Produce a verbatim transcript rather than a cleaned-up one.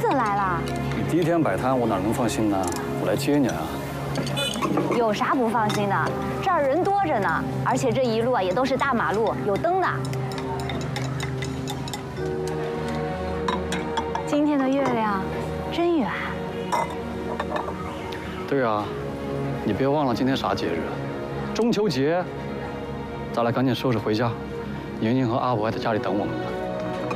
的来了。 你第一天摆摊，我哪能放心呢？我来接你啊。 有啥不放心的？这儿人多着呢，而且这一路啊也都是大马路，有灯的。今天的月亮真圆。 对啊，你别忘了今天啥节日？中秋节。咱俩赶紧收拾回家，莹莹和阿伯还在家里等我们呢。